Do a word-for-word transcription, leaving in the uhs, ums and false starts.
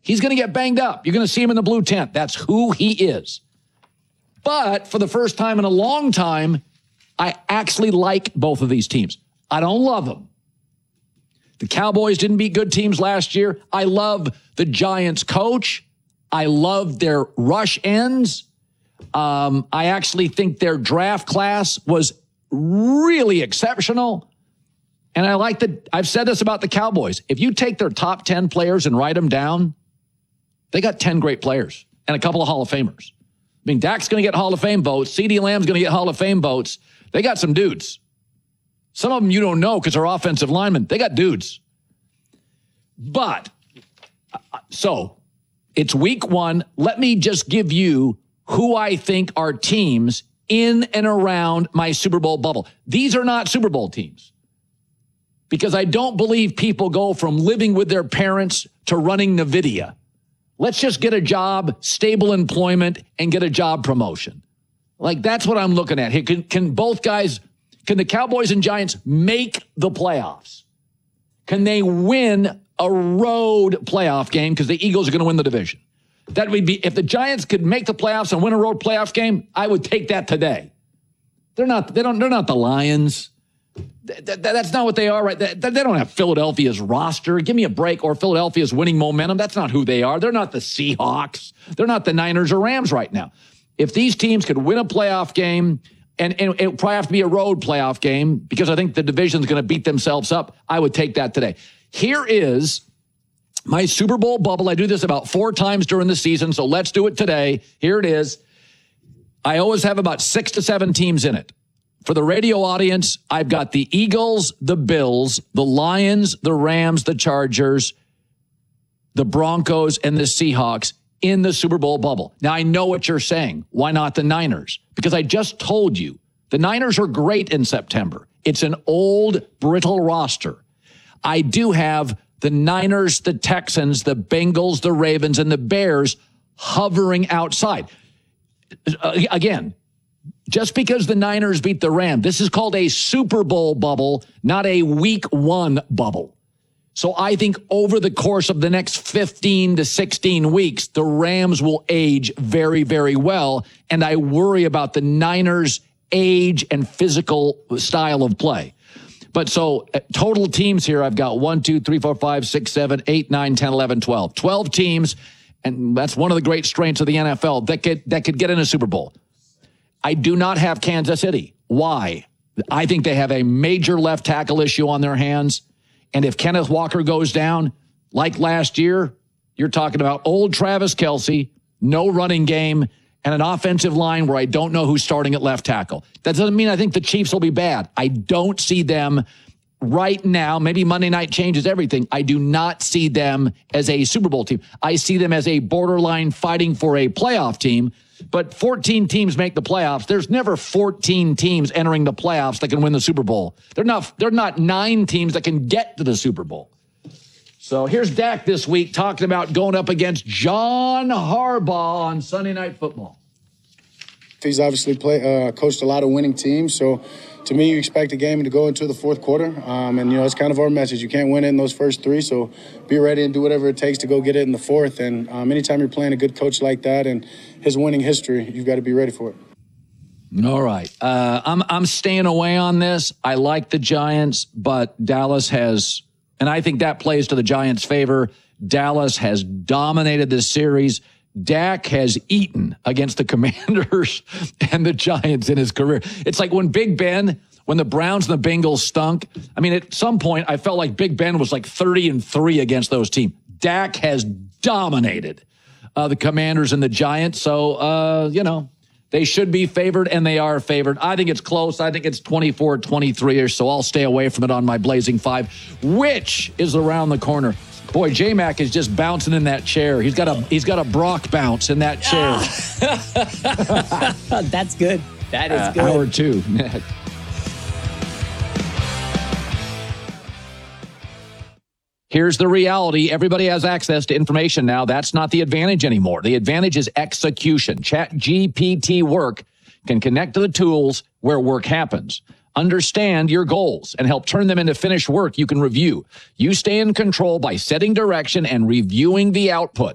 He's going to get banged up. You're going to see him in the blue tent. That's who he is. But for the first time in a long time, I actually like both of these teams. I don't love them. The Cowboys didn't beat good teams last year. I love the Giants coach. I love their rush ends. Um, I actually think their draft class was really exceptional. And I like that. I've said this about the Cowboys. If you take their top ten players and write them down, they got ten great players and a couple of Hall of Famers. I mean, Dak's going to get Hall of Fame votes. CeeDee Lamb's going to get Hall of Fame votes. They got some dudes. Some of them you don't know because they're offensive linemen. They got dudes. But, so, it's week one. Let me just give you who I think are teams in and around my Super Bowl bubble. These are not Super Bowl teams. Because I don't believe people go from living with their parents to running NVIDIA. Let's just get a job, stable employment, and get a job promotion. Like, that's what I'm looking at here. Can, can both guys, can the Cowboys and Giants make the playoffs? Can they win a road playoff game? Because the Eagles are going to win the division. That would be, if the Giants could make the playoffs and win a road playoff game, I would take that today. They're not, they don't, they're not the Lions. That, that's not what they are, right? They, they don't have Philadelphia's roster. Give me a break. Or Philadelphia's winning momentum. That's not who they are. They're not the Seahawks. They're not the Niners or Rams right now. If these teams could win a playoff game, and, and it would probably have to be a road playoff game because I think the division's going to beat themselves up, I would take that today. Here is my Super Bowl bubble. I do this about four times during the season, so let's do it today. Here it is. I always have about six to seven teams in it. For the radio audience, I've got the Eagles, the Bills, the Lions, the Rams, the Chargers, the Broncos, and the Seahawks in the Super Bowl bubble. Now, I know what you're saying. Why not the Niners? Because I just told you, the Niners are great in September. It's an old, brittle roster. I do have the Niners, the Texans, the Bengals, the Ravens, and the Bears hovering outside. Uh, again, just because the Niners beat the Rams, this is called a Super Bowl bubble, not a week one bubble. So I think over the course of the next fifteen to sixteen weeks, the Rams will age very, very well. And I worry about the Niners' age and physical style of play. But so uh, total teams here, I've got one, two, three, four, five, six, seven, eight, nine, ten, eleven, twelve. twelve teams, and that's one of the great strengths of the N F L that could, that could get in a Super Bowl. I do not have Kansas City. Why? I think they have a major left tackle issue on their hands. And if Kenneth Walker goes down, like last year, you're talking about old Travis Kelce, no running game, and an offensive line where I don't know who's starting at left tackle. That doesn't mean I think the Chiefs will be bad. I don't see them right now. Maybe Monday night changes everything. I do not see them as a Super Bowl team. I see them as a borderline fighting for a playoff team. But fourteen teams make the playoffs. There's never fourteen teams entering the playoffs that can win the Super Bowl. They're not, they're not nine teams that can get to the Super Bowl. So here's Dak this week talking about going up against John Harbaugh on Sunday Night Football. He's obviously play, uh, coached a lot of winning teams, so to me, you expect a game to go into the fourth quarter, um, and, you know, it's kind of our message. You can't win it in those first three, so be ready and do whatever it takes to go get it in the fourth. And um, anytime you're playing a good coach like that and his winning history, you've got to be ready for it. All right. Uh, I'm I'm staying away on this. I like the Giants, but Dallas has, and I think that plays to the Giants' favor. Dallas has dominated this series. Dak has eaten against the Commanders and the Giants in his career. It's like when Big Ben, when the Browns and the Bengals stunk. I mean, at some point, I felt like Big Ben was like thirty and three against those teams. Dak has dominated uh, the Commanders and the Giants. So, uh, you know, they should be favored, and they are favored. I think it's close. I think it's twenty-four twenty-three-ish, so I'll stay away from it on my Blazing Five, which is around the corner. Boy, J-Mac is just bouncing in that chair. He's got a he's got a Brock bounce in that chair. That's good. That is uh, good. Hour two. Here's the reality. Everybody has access to information now. That's not the advantage anymore. The advantage is execution. ChatGPT Work can connect to the tools where work happens. Understand your goals and help turn them into finished work you can review. You stay in control by setting direction and reviewing the output.